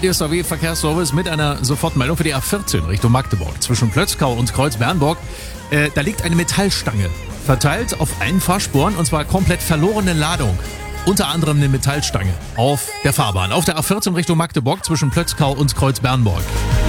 DSW Verkehrsservice mit einer Sofortmeldung für die A14 Richtung Magdeburg. Zwischen Plötzkau und Kreuz-Bernburg, da liegt eine Metallstange, verteilt auf allen Fahrspuren, und zwar komplett verlorene Ladung. Unter anderem eine Metallstange auf der Fahrbahn. Auf der A14 Richtung Magdeburg zwischen Plötzkau und Kreuz-Bernburg.